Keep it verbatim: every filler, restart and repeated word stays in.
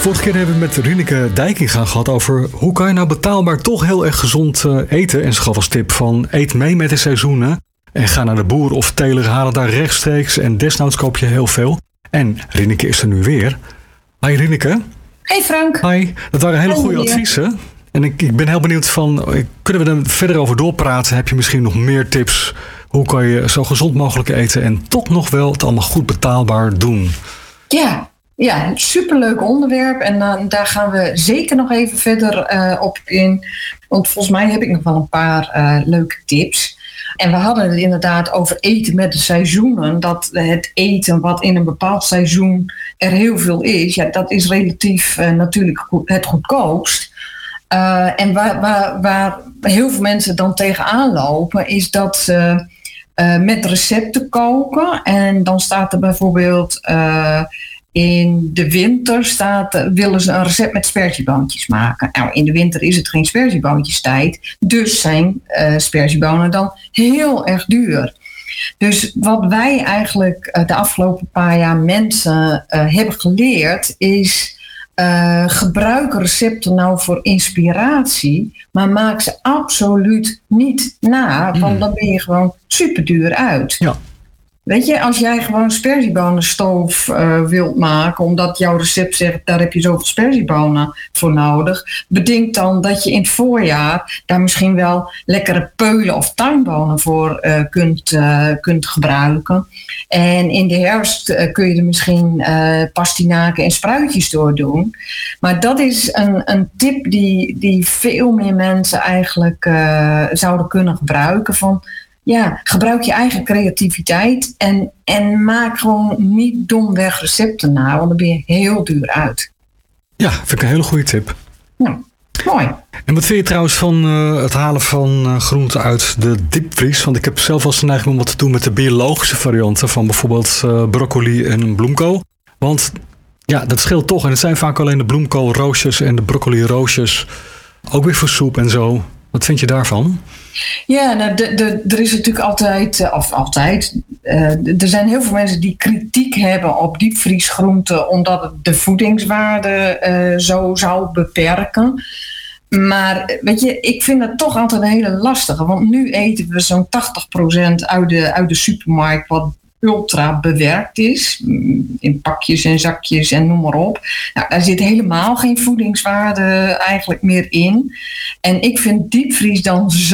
Vorige keer hebben we met Rineke Dijkinga gehad over hoe kan je nou betaalbaar toch heel erg gezond uh, eten. En ze gaf als tip van eet mee met de seizoenen. En ga naar de boer of teler, haal het daar rechtstreeks. En desnoods koop je heel veel. En Rineke is er nu weer. Hi Rineke. Hey Frank. Hi. Dat waren hele Hey, goede meneer. adviezen. En ik, ik ben heel benieuwd van, kunnen we er verder over doorpraten? Heb je misschien nog meer tips? Hoe kan je zo gezond mogelijk eten en toch nog wel het allemaal goed betaalbaar doen? Ja, ja, superleuk onderwerp. En uh, daar gaan we zeker nog even verder uh, op in. Want volgens mij heb ik nog wel een paar uh, leuke tips. En we hadden het inderdaad over eten met de seizoenen. Dat het eten wat in een bepaald seizoen er heel veel is, ja, dat is relatief uh, natuurlijk goed, het goedkoopst. Uh, en waar, waar, waar heel veel mensen dan tegenaan lopen, is dat ze uh, met recepten koken. En dan staat er bijvoorbeeld uh, in de winter staat, uh, willen ze een recept met sperzieboontjes maken. Nou, in de winter is het geen sperzieboontjestijd, dus zijn uh, sperziebonen dan heel erg duur. Dus wat wij eigenlijk uh, de afgelopen paar jaar mensen uh, hebben geleerd is, Uh, gebruik recepten nou voor inspiratie, maar maak ze absoluut niet na, want mm. dan ben je gewoon super duur uit. Ja. Weet je, als jij gewoon sperziebonenstoof uh, wilt maken, omdat jouw recept zegt, daar heb je zoveel sperziebonen voor nodig, bedenk dan dat je in het voorjaar daar misschien wel lekkere peulen of tuinbonen voor uh, kunt, uh, kunt gebruiken. En in de herfst uh, kun je er misschien uh, pastinaken en spruitjes door doen. Maar dat is een, een tip die, die veel meer mensen eigenlijk uh, zouden kunnen gebruiken. Van, ja, gebruik je eigen creativiteit en, en maak gewoon niet domweg recepten na, want dan ben je heel duur uit. Ja, vind ik een hele goede tip. Nou, mooi. En wat vind je trouwens van uh, het halen van uh, groenten uit de diepvries? Want ik heb zelf wel eens de neiging om wat te doen met de biologische varianten van bijvoorbeeld uh, broccoli en bloemkool. Want ja, dat scheelt toch. En het zijn vaak alleen de bloemkoolroosjes en de broccoli-roosjes. Ook weer voor soep en zo. Wat vind je daarvan? Ja, nou, de, de, er is natuurlijk altijd, of altijd, uh, er zijn heel veel mensen die kritiek hebben op diepvriesgroenten omdat het de voedingswaarde uh, zo zou beperken. Maar weet je, ik vind dat toch altijd een hele lastige, want nu eten we zo'n tachtig procent uit de, uit de supermarkt wat ultra bewerkt is, in pakjes en zakjes en noem maar op. Nou, daar zit helemaal geen voedingswaarde eigenlijk meer in. En ik vind diepvries dan zo